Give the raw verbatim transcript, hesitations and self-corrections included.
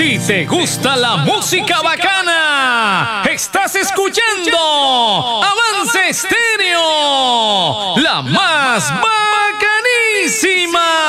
Si te gusta la música bacana, estás escuchando Avance Estéreo, la más bacanísima.